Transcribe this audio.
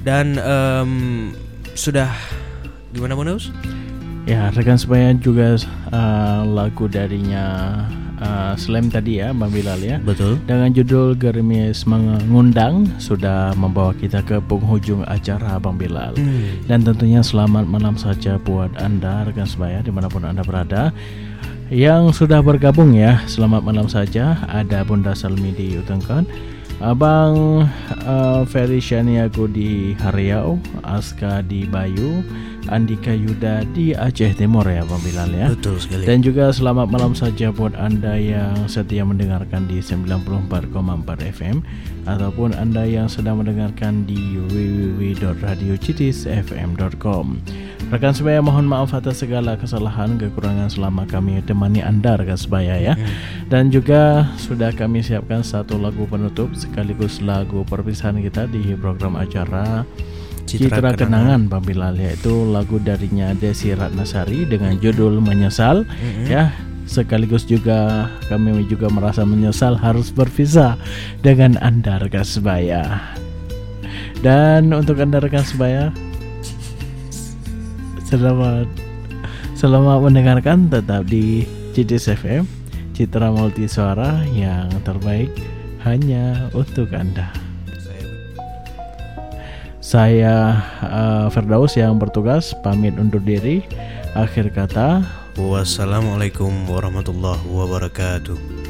Dan sudah gimana Bonus? Ya, rekan sebaya juga lagu darinya Slam tadi ya, Bang Bilal ya. Betul. Dengan judul Gerimis Mengundang sudah membawa kita ke penghujung acara Bang Bilal. Dan tentunya selamat malam saja buat Anda rekan sebaya dimanapun Anda berada yang sudah bergabung ya. Selamat malam saja. Ada Bunda Salmi di Utengkan, Abang Ferry Syaniago di Hariau, Aska di Bayu, Andika Yuda di Aceh Timur ya Bang Bilal ya. Betul sekali. Dan juga selamat malam saja buat Anda yang setia mendengarkan di 94,4 FM ataupun Anda yang sedang mendengarkan di www.radiocitisfm.com. Rekan sebaya, mohon maaf atas segala kesalahan kekurangan selama kami temani Anda rekan sebaya ya. Dan juga sudah kami siapkan satu lagu penutup sekaligus lagu perpisahan kita di program acara Citra Kenangan Bang Bilal, yaitu lagu darinya Desi Ratnasari dengan judul Menyesal ya. Sekaligus juga kami juga merasa menyesal harus berpisah dengan Anda rekan sebaya. Dan untuk Anda rekan sebaya, selamat mendengarkan tetap di Citis FM, Citra Multi Suara yang terbaik hanya untuk Anda. Saya Firdaus yang bertugas pamit undur diri. Akhir kata, wassalamualaikum warahmatullahi wabarakatuh.